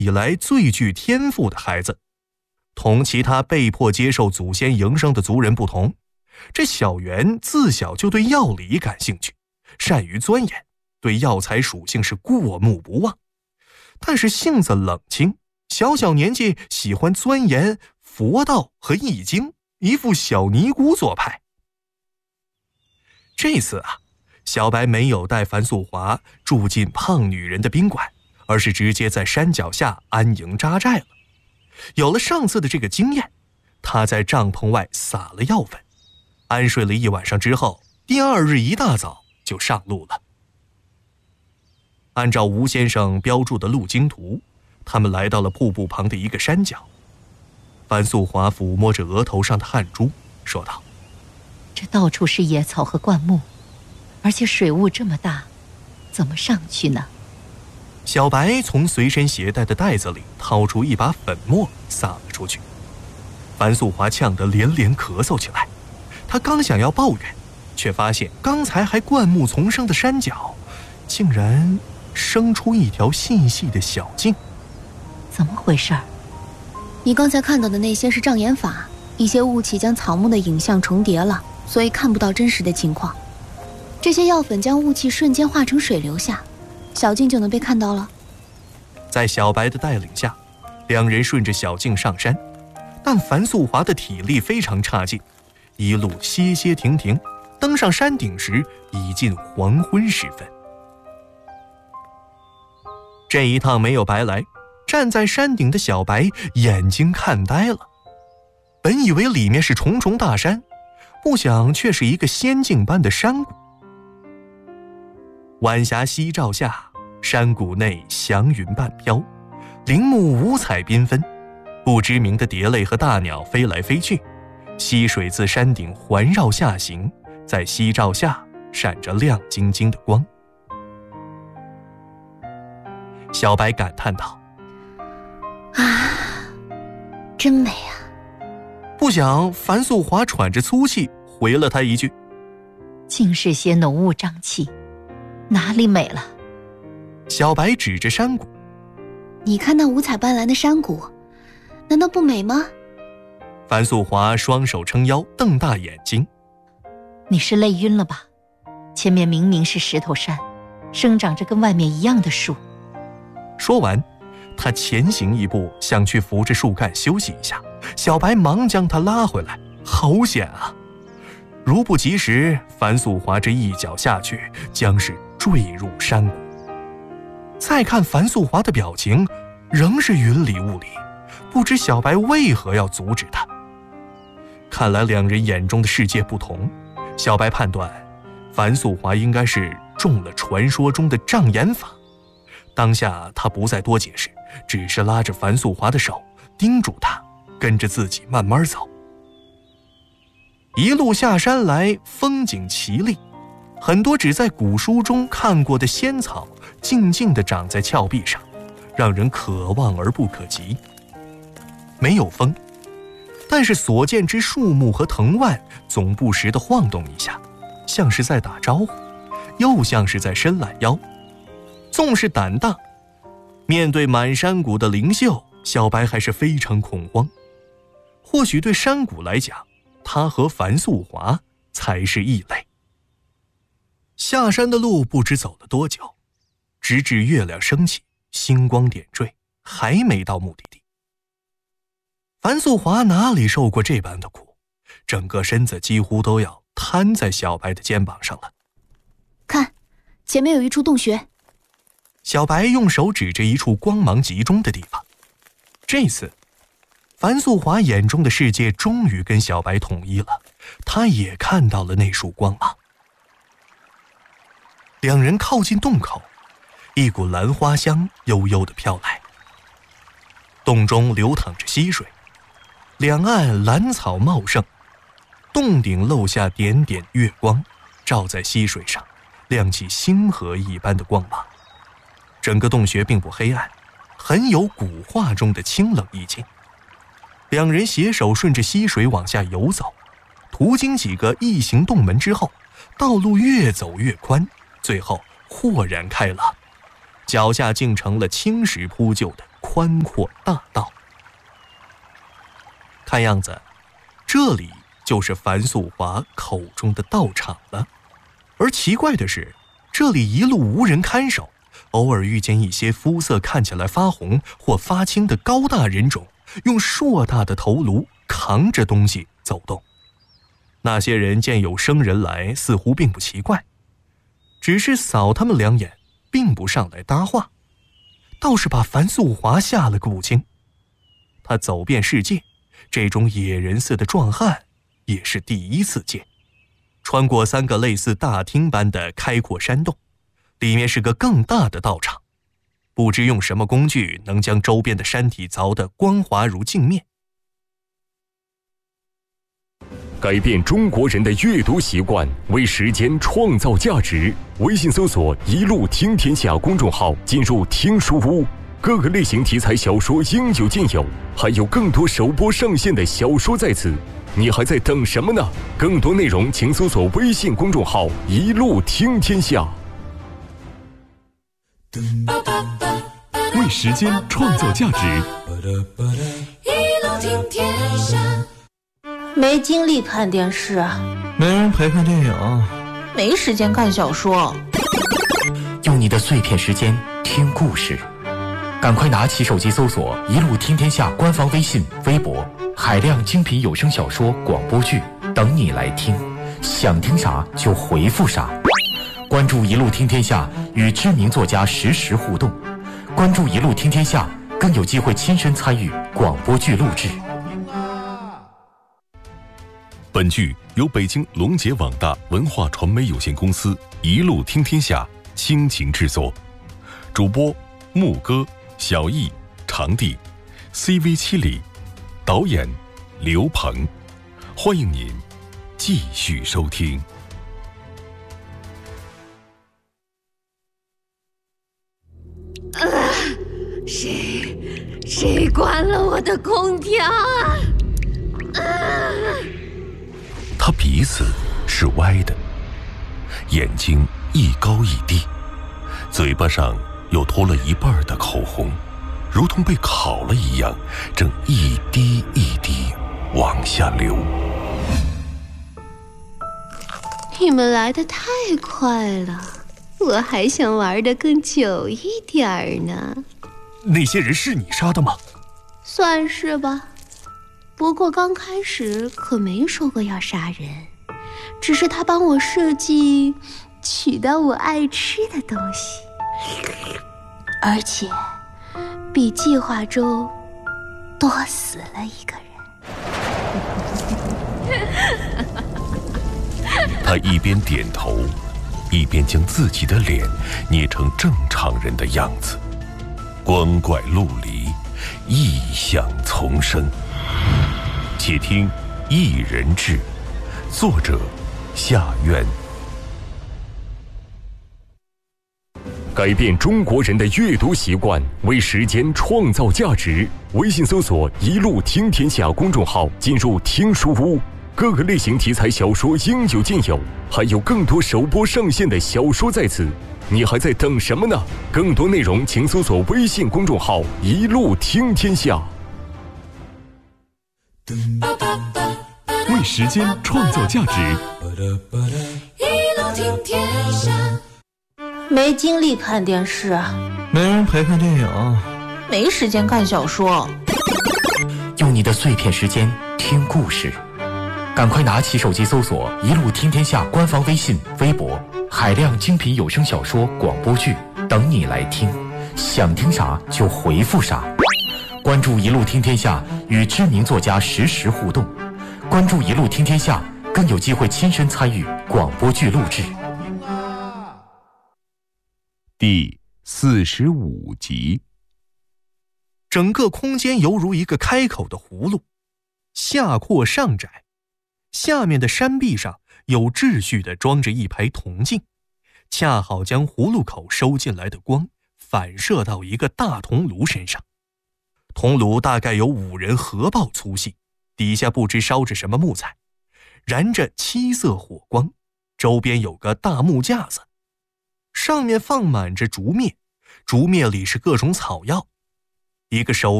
以来最具天赋的孩子。同其他被迫接受祖先营生的族人不同，这小圆自小就对药理感兴趣，善于钻研，对药材属性是过目不忘。但是性子冷清，小年纪喜欢钻研佛道和易经，一副小尼姑做派。这次啊，小白没有带樊素华住进胖女人的宾馆，而是直接在山脚下安营扎寨了。有了上次的这个经验，他在帐篷外撒了药粉，安睡了一晚上之后，第二日一大早就上路了。按照吴先生标注的路经图，他们来到了瀑布旁的一个山脚。樊素华抚摸着额头上的汗珠，说道：“ 这到处是野草和灌木，而且水雾这么大，怎么上去呢？” 小白从随身携带的袋子里掏出一把粉末撒了出去。樊素华呛得连连咳嗽起来，他刚想要抱怨，却发现刚才还灌木丛生的山脚竟然生出一条细细的小径。 怎么回事？ 你刚才看到的那些是障眼法，一些雾气将草木的影像重叠了，所以看不到真实的情况。这些药粉将雾气瞬间化成水流下，小径就能被看到了。 在小白的带领下，两人顺着小径上山，但樊素华的体力非常差劲，一路歇歇停停，登上山顶时已近黄昏时分。这一趟没有白来，站在山顶的小白眼睛看呆了。本以为里面是重重大山，不想却是一个仙境般的山谷。晚霞夕照下，山谷内祥云半飘，林木五彩缤纷，不知名的蝶类和大鸟飞来飞去，溪水自山顶环绕下行，在夕照下闪着亮晶晶的光。小白感叹道：“ 啊，真美啊！” 不想樊素华喘着粗气回了他一句：“ 尽是些浓雾瘴气，哪里美了？” 小白指着山谷：“ 你看那五彩斑斓的山谷，难道不美吗？” 樊素华双手撑腰，瞪大眼睛：“ 你是累晕了吧？前面明明是石头山，生长着跟外面一样的树。” 说完，他前行一步，想去扶着树干休息一下。小白忙将他拉回来，好险啊！如不及时，樊素华这一脚下去，将是坠入山谷。再看樊素华的表情，仍是云里雾里，不知小白为何要阻止他。看来两人眼中的世界不同，小白判断，樊素华应该是中了传说中的障眼法。当下他不再多解释，只是拉着樊素华的手，叮嘱他跟着自己慢慢走。一路下山来，风景奇丽，很多只在古书中看过的仙草静静地长在峭壁上，让人可望而不可及。没有风，但是所见之树木和藤蔓总不时地晃动一下，像是在打招呼，又像是在伸懒腰。纵是胆大，面对满山谷的灵秀，小白还是非常恐慌。或许对山谷来讲，他和樊素华才是异类。下山的路不知走了多久，直至月亮升起，星光点缀，还没到目的地。樊素华哪里受过这般的苦，整个身子几乎都要瘫在小白的肩膀上了。 看，前面有一处洞穴。 小白用手指着一处光芒集中的地方。这次樊素华眼中的世界终于跟小白统一了，他也看到了那束光芒。两人靠近洞口，一股兰花香悠悠地飘来。洞中流淌着溪水，两岸兰草茂盛，洞顶漏下点点月光，照在溪水上，亮起星河一般的光芒。整个洞穴并不黑暗，很有古画中的清冷意境。两人携手顺着溪水往下游走，途经几个异形洞门之后，道路越走越宽，最后豁然开朗，脚下竟成了青石铺就的宽阔大道。看样子，这里就是樊素华口中的道场了。而奇怪的是，这里一路无人看守，偶尔遇见一些肤色看起来发红或发青的高大人种，用硕大的头颅扛着东西走动。那些人见有生人来，似乎并不奇怪，只是扫他们两眼，并不上来搭话，倒是把樊素华吓了个不轻。他走遍世界，这种野人似的壮汉也是第一次见。穿过3个类似大厅般的开阔山洞，里面是个更大的道场，不知用什么工具能将周边的山体凿得光滑如镜面。 改变中国人的阅读习惯，为时间创造价值。微信搜索“一路听天下”公众号，进入听书屋，各个类型题材小说应有尽有，还有更多首播上线的小说在此。你还在等什么呢？更多内容请搜索微信公众号“一路听天下”。 为时间创造价值， 一路听天下。 没精力看电视， 没人陪看电影， 没时间看小说， 用你的碎片时间听故事。赶快拿起手机搜索“一路听天下”官方微信、微博，海量精品有声小说、广播剧等你来听，想听啥就回复啥。关注“一路听天下”，与知名作家实时互动。关注“一路听天下”，更有机会亲身参与广播剧录制。 本剧由北京龙杰网大文化传媒有限公司一路听天下倾情制作，主播牧歌、小易、长地 ，CV7里，导演刘鹏。欢迎您继续收听。 谁关了我的空调啊？ 他鼻子是歪的，眼睛一高一低，嘴巴上又脱了一半的口红，如同被烤了一样，正一滴一滴往下流。 你们来得太快了，我还想玩得更久一点呢。 那些人是你杀的吗？ 算是吧，不过刚开始可没说过要杀人，只是他帮我设计取到我爱吃的东西，而且比计划中多死了一个人。 他一边点头，一边将自己的脸捏成正常人的样子。光怪陆离，异象丛生。且听《一人志》，作者夏苑。 改变中国人的阅读习惯，为时间创造价值。微信搜索“一路听天下”公众号，进入听书屋，各个类型题材小说应有尽有，还有更多首播上线的小说在此。你还在等什么呢？更多内容请搜索微信公众号“一路听天下”。 为时间创造价值， 一路听天下。 没精力看电视， 没人陪看电影， 没时间看小说， 用你的碎片时间听故事。赶快拿起手机搜索“一路听天下”官方微信、微博，海量精品有声小说、广播剧等你来听，想听啥就回复啥。关注“一路听天下”，与知名作家实时互动。关注“一路听天下”，更有机会亲身参与广播剧录制。 第45集。 整个空间犹如一个开口的葫芦，下阔上窄，下面的山壁上有秩序地装着一排铜镜，恰好将葫芦口收进来的光反射到一个大铜炉身上。铜炉大概有5人合抱粗细，底下不知烧着什么木材，燃着七色火光，周边有个大木架子，上面放满着竹篾，竹篾里是各种草药。 一个手